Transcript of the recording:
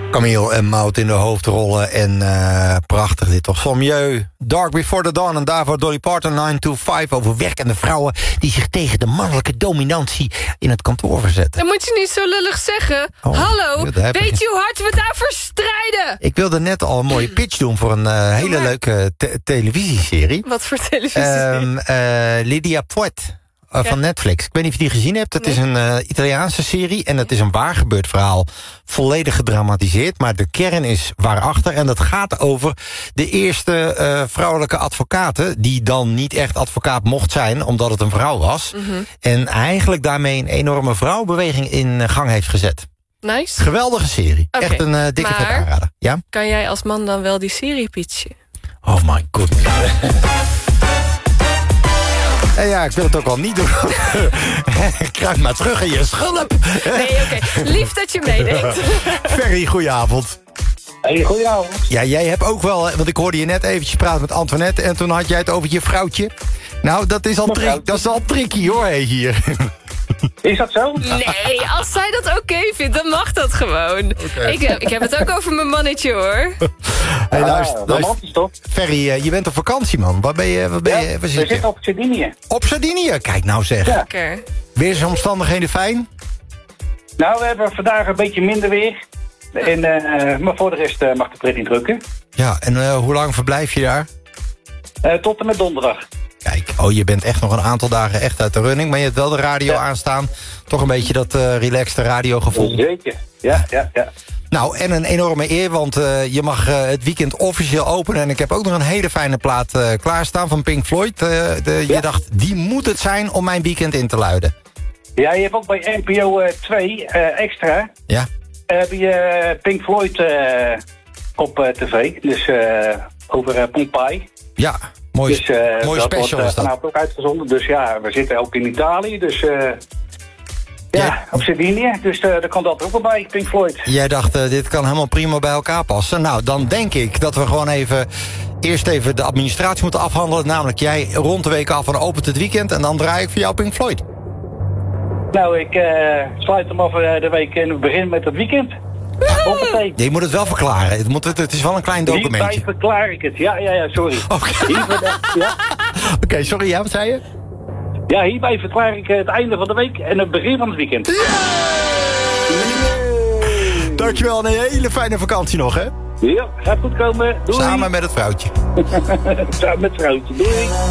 Camille en Maud in de hoofdrollen. En prachtig dit toch. Sommieu, Dark Before the Dawn. En daarvoor Dolly Parton 9 to 5 over werkende vrouwen die zich tegen de mannelijke dominantie in het kantoor verzetten. Dat moet je niet zo lullig zeggen. Hallo, weet je hoe hard we daarvoor strijden? Ik wilde net al een mooie pitch doen voor een hele leuke televisieserie. Wat voor televisieserie? Lydia Poet. Van Netflix. Ik weet niet of je die gezien hebt. Het is een Italiaanse serie en het is een waargebeurd verhaal. Volledig gedramatiseerd, maar de kern is waarachter. En dat gaat over de eerste vrouwelijke advocaten... die dan niet echt advocaat mocht zijn, omdat het een vrouw was. En eigenlijk daarmee een enorme vrouwenbeweging in gang heeft gezet. Nice. Geweldige serie. Okay. Echt een dikke vet aanrader. Ja? Kan jij als man dan wel die serie pitchen? Oh my goodness. Ja, ik wil het ook al niet doen. Kruip maar terug in je schulp. Nee, oké. Lief dat je meedenkt. Ferry, goedenavond. Hey, goedenavond. Ja, jij hebt ook wel, want ik hoorde je net eventjes praten met Antoinette... en toen had jij het over je vrouwtje. Nou, dat is al tricky hoor, hier. Is dat zo? Nee, als zij dat oké vindt, dan mag dat gewoon. Okay. Ik heb het ook over mijn mannetje, hoor. Hey, luister, toch? Ferry, je bent op vakantie, man. Waar we zitten op Sardinië. Op Sardinië? Kijk nou zeg. Ja. Weersomstandigheden fijn? Nou, we hebben vandaag een beetje minder weer. En, maar voor de rest mag de pret niet drukken. Ja, en hoe lang verblijf je daar? Tot en met donderdag. Kijk, je bent echt nog een aantal dagen echt uit de running... maar je hebt wel de radio aanstaan. Toch een beetje dat relaxte radiogevoel. Zeker, ja. Nou, en een enorme eer, want je mag het weekend officieel openen... en ik heb ook nog een hele fijne plaat klaarstaan van Pink Floyd. Je dacht, die moet het zijn om mijn weekend in te luiden. Ja, je hebt ook bij NPO 2 extra... Ja. Heb je Pink Floyd op tv, dus over Pompeii. Ja. Mooi special is dat. Wordt ook uitgezonden. Dus ja, we zitten ook in Italië. Dus op Sardinië. Dus daar kan dat ook wel bij, Pink Floyd. Jij dacht, dit kan helemaal prima bij elkaar passen. Nou, dan denk ik dat we gewoon eerst even de administratie moeten afhandelen. Namelijk, jij rond de week af en opent het weekend. En dan draai ik voor jou Pink Floyd. Nou, ik sluit hem af de week en we beginnen met het weekend. Je moet het wel verklaren. Het is wel een klein documentje. Hierbij verklaar ik het. Ja, sorry. Oké, sorry, ja, wat zei je? Ja, hierbij verklaar ik het einde van de week en het begin van het weekend. Dankjewel en een hele fijne vakantie nog, hè? Ja, gaat goed komen. Doei. Samen met het vrouwtje. Samen met het vrouwtje. Doei.